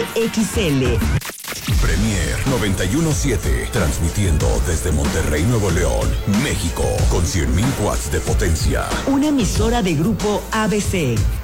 XL. Premier 91.7, transmitiendo desde Monterrey, Nuevo León, México, con 100.000 watts de potencia. Una emisora de Grupo ABC.